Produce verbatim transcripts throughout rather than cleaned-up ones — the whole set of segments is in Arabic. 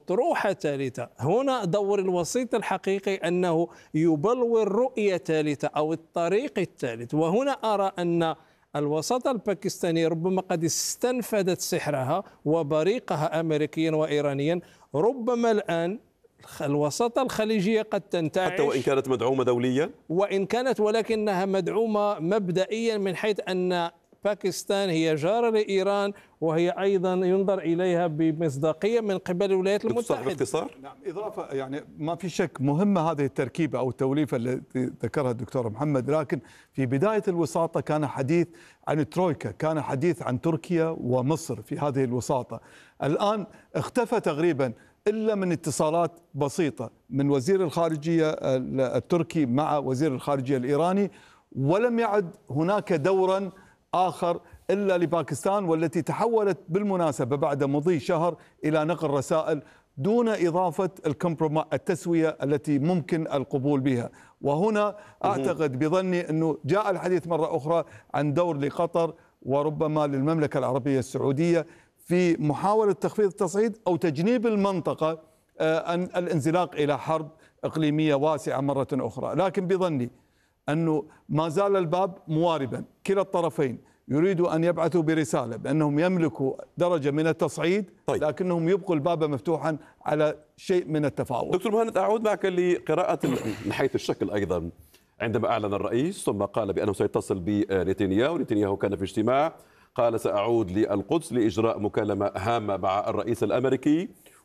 أطروحة ثالثة. هنا دور الوسيط الحقيقي أنه يبلور رؤية ثالثة أو الطريق الثالث. وهنا أرى أن الوساطة الباكستانية ربما قد استنفذت سحرها وبريقها أمريكيا وإيرانيا. ربما الآن الوساطة الخليجية قد تنتعش، حتى وإن كانت مدعومة دوليا، وإن كانت ولكنها مدعومة مبدئيا من حيث أن باكستان هي جارة لإيران، وهي أيضا ينظر إليها بمصداقية من قبل الولايات المتحدة. باختصار نعم، إضافة يعني ما في شك مهمة هذه التركيبة أو التوليفة التي ذكرها الدكتور محمد، لكن في بداية الوساطة كان حديث عن الترويكا، كان حديث عن تركيا ومصر في هذه الوساطة. الآن اختفى تقريبا إلا من اتصالات بسيطة من وزير الخارجية التركي مع وزير الخارجية الإيراني، ولم يعد هناك دورا آخر إلا لباكستان، والتي تحولت بالمناسبة بعد مضي شهر إلى نقل رسائل دون إضافة الكمبروما التسوية التي ممكن القبول بها. وهنا أعتقد بظني أنه جاء الحديث مرة أخرى عن دور لقطر وربما للمملكة العربية السعودية في محاولة تخفيض التصعيد أو تجنيب المنطقة أن الانزلاق إلى حرب إقليمية واسعة مرة أخرى. لكن بظني أنه ما زال الباب مواربا، كلا الطرفين يريدوا أن يبعثوا برسالة بأنهم يملكوا درجة من التصعيد، طيب. لكنهم يبقوا الباب مفتوحا على شيء من التفاوض. دكتور مهند، أعود معك لقراءة من حيث الشكل أيضا. عندما أعلن الرئيس ثم قال بأنه سيتصل بنتنياهو، نتنياهو كان في اجتماع، قال سأعود للقدس لإجراء مكالمة هامة مع الرئيس الأمريكي،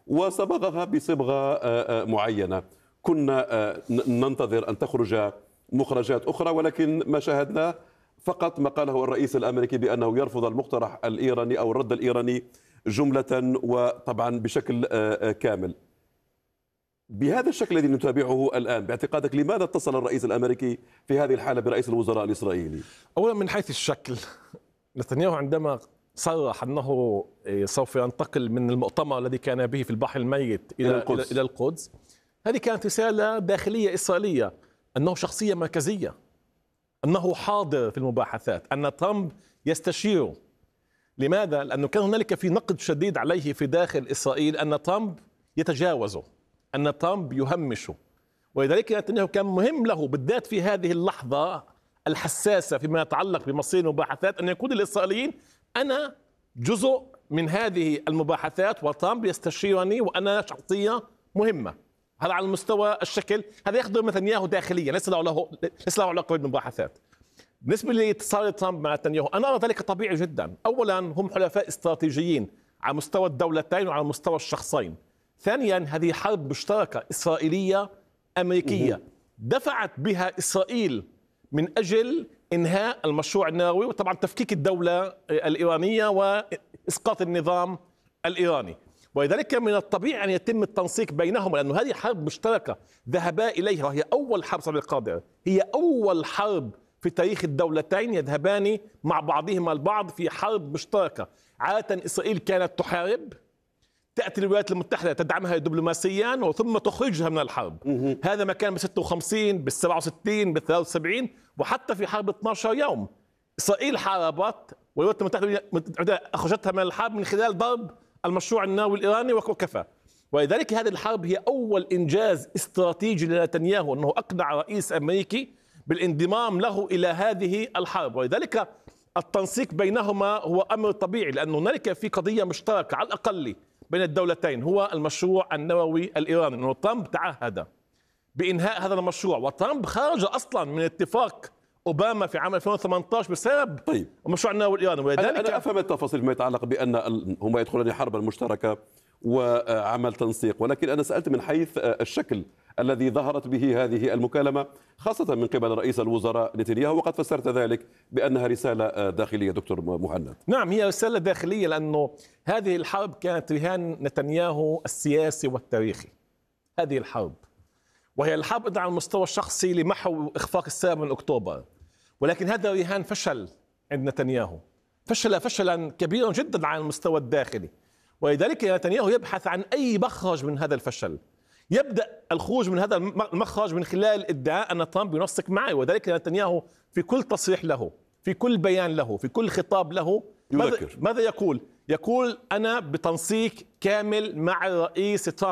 وصبغها بصبغة معينة. كنا ننتظر أن تخرج مخرجات أخرى، ولكن ما شاهدناه فقط ما قاله الرئيس الأمريكي بأنه يرفض المقترح الإيراني أو الرد الإيراني جملة وطبعا بشكل كامل. بهذا الشكل الذي نتابعه الآن، باعتقادك لماذا اتصل الرئيس الأمريكي في هذه الحالة برئيس الوزراء الإسرائيلي؟ أولا من حيث الشكل، نتنياهو عندما صرح أنه سوف ينتقل من المؤتمر الذي كان به في البحر الميت إلى إلى القدس, إلى القدس هذه كانت رسالة داخلية إسرائيلية أنه شخصية مركزية، أنه حاضر في المباحثات، أن ترامب يستشيره. لماذا؟ لأنه كان هنالك في نقد شديد عليه في داخل إسرائيل أن ترامب يتجاوزه، أن ترامب يهمشه. ولذلك نتنياهو كان مهم له بالذات في هذه اللحظة الحساسة فيما يتعلق بمصير المباحثات أن يقول للإسرائيليين أنا جزء من هذه المباحثات وترامب يستشيرني وأنا شخصية مهمة. هذا على المستوى الشكل، هذا يخدم نتنياهو داخليا، ليس له له ليس له علاقه بالمباحثات. بالنسبه لاتصال ترامب مع نتنياهو، انا ارى ذلك طبيعي جدا. اولا هم حلفاء استراتيجيين على مستوى الدولتين وعلى مستوى الشخصين. ثانيا هذه حرب مشتركه اسرائيليه امريكيه دفعت بها اسرائيل من اجل انهاء المشروع النووي وطبعا تفكيك الدوله الايرانيه واسقاط النظام الايراني. ولذلك من الطبيعي أن يتم التنسيق بينهما، لأن هذه حرب مشتركة ذهبا إليها، وهي أول حرب صلب القادرة، هي أول حرب في تاريخ الدولتين يذهبان مع بعضهما البعض في حرب مشتركة. عادة إسرائيل كانت تحارب، تأتي الولايات المتحدة تدعمها دبلوماسيا وثم تخرجها من الحرب. هذا ما كان ب ستة وخمسين، بال سبعة وستين، بال ثلاثة وسبعين، وحتى في حرب اثني عشر يوم إسرائيل حاربت والولايات المتحدة أخرجتها من الحرب من خلال ضرب المشروع النووي الإيراني وكفى. ولذلك هذه الحرب هي أول إنجاز استراتيجي لنتنياهو، أنه أقنع رئيس أمريكي بالانضمام له إلى هذه الحرب. ولذلك التنسيق بينهما هو أمر طبيعي، لأن هنالك في قضية مشتركة على الأقل بين الدولتين، هو المشروع النووي الإيراني. أنه ترامب تعهد بإنهاء هذا المشروع، وترامب خرج أصلا من اتفاق أوباما في عام ألفين وثمانية عشر بسبب طيب. المشروع النووي الإيراني. ولذلك أنا, أنا أفهم التفاصيل فيما يتعلق بأن هم يدخلون حربا مشتركة وعمل تنسيق، ولكن أنا سألت من حيث الشكل الذي ظهرت به هذه المكالمة خاصة من قبل رئيس الوزراء نتنياهو، وقد فسرت ذلك بأنها رسالة داخلية. دكتور مهند، نعم هي رسالة داخلية، لأنه هذه الحرب كانت رهان نتنياهو السياسي والتاريخي. هذه الحرب وهي الحرب على المستوى الشخصي لمحو إخفاق السابع من أكتوبر، ولكن هذا رهان فشل عند نتنياهو، فشل فشلا كبيرا جدا على المستوى الداخلي. ولذلك نتنياهو يبحث عن أي مخرج من هذا الفشل. يبدأ الخروج من هذا المخرج من خلال ادعاء أن ترامب ينسق معي. وذلك نتنياهو في كل تصريح له، في كل بيان له، في كل خطاب له ماذا, ماذا يقول؟ يقول أنا بتنسيق كامل مع الرئيس ترامب.